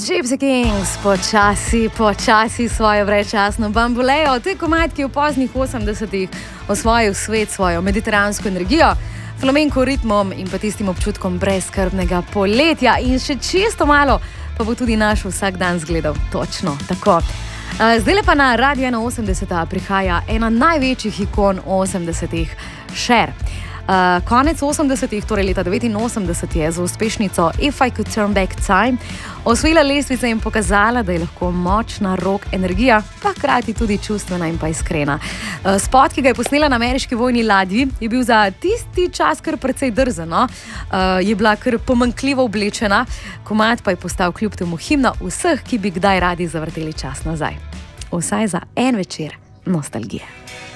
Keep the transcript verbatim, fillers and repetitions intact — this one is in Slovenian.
Gypsy Kings, počasi, počasi svojo brezčasno bambulejo. To je komad, ki je v poznih osemdesetih osvojil svet svojo mediteransko energijo, flamenko ritmom in pa tistim občutkom brezskrbnega poletja. In še čisto malo pa bo tudi naš vsak dan zgledal točno tako. Zdaj pa na Radio ena osemdeset prihaja ena največjih ikon osemdesetih, Cher. Uh, konec osemdesetih, torej leta devetinosemdeset, je za uspešnico If I Could Turn Back Time osvojila lestvice in pokazala, da je lahko močna rock energija, pa hkrati tudi čustvena in pa iskrena. Uh, spot, ki ga je posnela na ameriški vojni ladji, je bil za tisti čas kar precej drzen, no? uh, je bila kar pomanjkljivo oblečena, komad pa je postal kljub temu himna vseh, ki bi kdaj radi zavrteli čas nazaj. Vsaj za en večer nostalgije.